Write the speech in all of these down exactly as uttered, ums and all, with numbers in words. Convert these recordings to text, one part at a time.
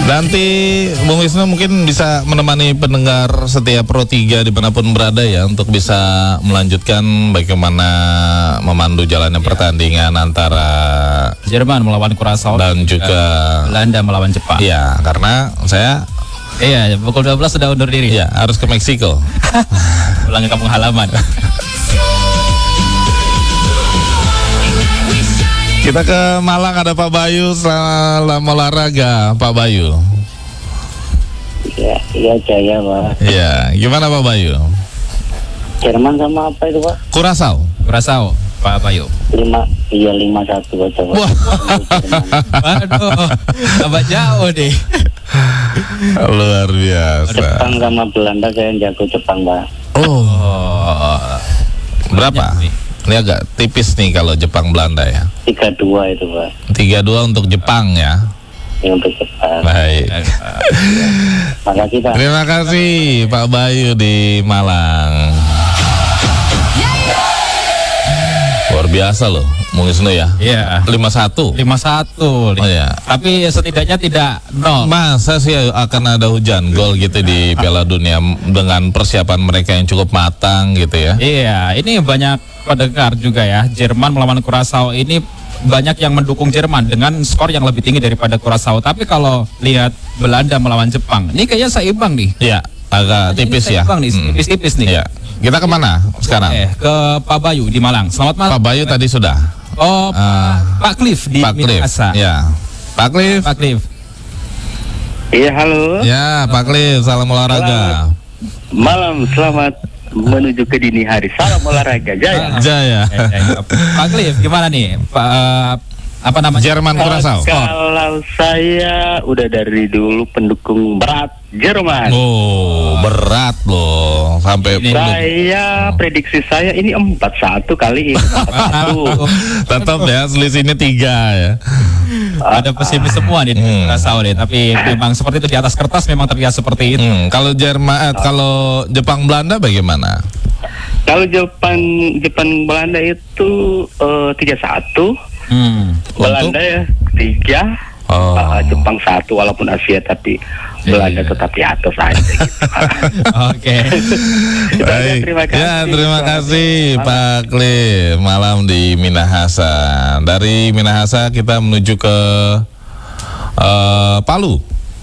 Nanti Bung Wisnu mungkin bisa menemani pendengar setiap Pro tiga dimanapun berada ya, untuk bisa melanjutkan bagaimana memandu jalannya ya. pertandingan antara Jerman melawan Kurasau dan juga Belanda melawan Jepang. Iya, karena saya Iya, pukul dua belas sudah undur diri. Iya, harus ke Meksiko. Pulang ke kampung halaman. Kita ke Malang, ada Pak Bayu, selamat olahraga Pak Bayu. Iya, iya Jaya Pak. Iya, gimana Pak Bayu? Jerman sama apa itu Pak? Kurasau. Kurasau, Pak Bayu. Lima, iya lima satu aja Pak. Wah. Waduh, tambah jauh deh. Luar biasa. Jepang sama Belanda, saya yang jago Jepang Pak. Oh. Oh. Berapa? Ini agak tipis nih kalau Jepang Belanda ya. Tiga dua itu Pak. Tiga dua untuk Jepang ya. Ini untuk Jepang. Baik. Makasih Pak. Terima kasih Pak Bayu di Malang. Luar biasa loh, Bung Wisnu ya. Iya. lima satu. lima satu. Oh ya. Tapi setidaknya tidak nol. Masa sih akan ada hujan gol gitu di Piala Dunia dengan persiapan mereka yang cukup matang gitu ya. Iya, ini banyak pendengar juga ya. Jerman melawan Kurasau ini banyak yang mendukung Jerman dengan skor yang lebih tinggi daripada Kurasau. Tapi kalau lihat Belanda melawan Jepang, ini kayaknya seimbang nih. Iya, agak tipis ya. Seimbang nih, Hmm. tipis-tipis nih. Iya. Kita kemana sekarang? Eh, ke Pak Bayu di Malang. Selamat malam. Pak Bayu tadi sudah. Oh, Uh, Pak Cliff di Pak Cliff. Minahasa. Ya. Pak Cliff. Pak Cliff. Iya halo. Ya, Pak Cliff, salam olahraga. Malam, selamat menuju ke dini hari. Salam olahraga Jaya. Jaya. Pak Cliff, gimana nih? Pak apa namanya? Jerman Kurasau. Kalau saya udah dari dulu pendukung berat Jerman. Oh, berat loh. Sampai Ini- Saya prediksi saya ini empat satu kali ini. empat satu. tetap ya selisihnya tiga ya. Ada pesimis semua nih di Hmm. Kurasau nih, tapi memang seperti itu di atas kertas memang terlihat seperti itu. Hmm, kalau Jerman, eh, kalau Jepang Belanda bagaimana? Kalau Jepang Jepang Belanda itu eh, tiga satu. Hmm. Belanda ya tiga, Oh. uh, Jepang satu, walaupun Asia tapi Belanda Iya. tetap di atas aja. Gitu. Oke. Baik. Terima kasih. Ya, terima Selamat kasih malam. Pak Cliff. Malam di Minahasa. Dari Minahasa kita menuju ke eh, Palu.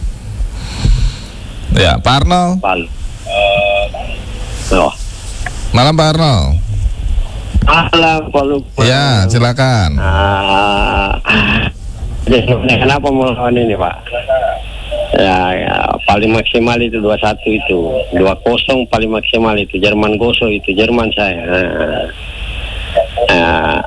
Ya, Pak Arnold. Palu. Oh. Malam Pak Arnold. Malam Palu. Ya, silakan. Ah, jadi kenapa mau lawan ini Pak? Ya, ya, paling maksimal itu dua satu itu, dua kosong paling maksimal itu. Jerman gosok itu, Jerman saya. Nah, nah,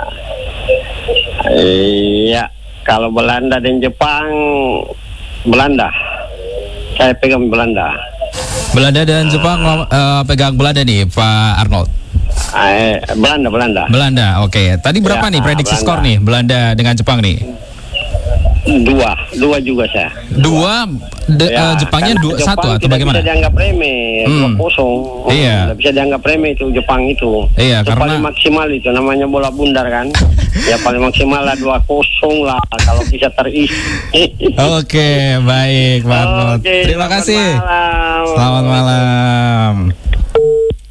iya, kalau Belanda dan Jepang, Belanda. Saya pegang Belanda. Belanda dan Jepang eh, pegang Belanda nih, Pak Arnold. Eh, Belanda, Belanda. Belanda, oke. Tadi berapa Ya, nih prediksi Belanda. skor nih Belanda dengan Jepang nih? Dua, dua juga saya. Dua, de- Ya, eh, Jepangnya karena dua Jepang satu atau tidak bagaimana? bisa dianggap remeh, Hmm. dua kosong. Oh, Iya. tidak bisa dianggap remeh itu Jepang itu. Iya, Itu karena- paling maksimal itu namanya bola bundar kan. Ya paling maksimal lah dua kosong lah kalau bisa terisi. Oke, baik Pak Arnold. Oke, Terima selamat kasih. malam. Selamat malam.